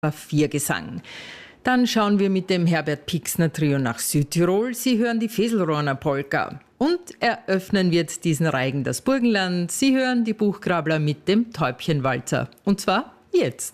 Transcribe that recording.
Viergesang. Dann schauen wir mit dem Herbert Pixner Trio nach Südtirol. Sie hören die Feselrohner Polka. Und eröffnen wird diesen Reigen das Burgenland. Sie hören die Buchgrabler mit dem Täubchenwalzer. Und zwar jetzt.